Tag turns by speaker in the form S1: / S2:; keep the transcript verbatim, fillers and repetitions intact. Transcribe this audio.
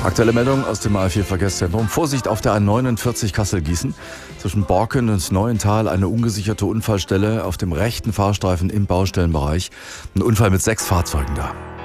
S1: Aktuelle Meldung aus dem A vier Verkehrszentrum. Vorsicht auf der A neunundvierzig Kassel-Gießen. Zwischen Borken und Neuental eine ungesicherte Unfallstelle auf dem rechten Fahrstreifen im Baustellenbereich. Ein Unfall mit sechs Fahrzeugen da.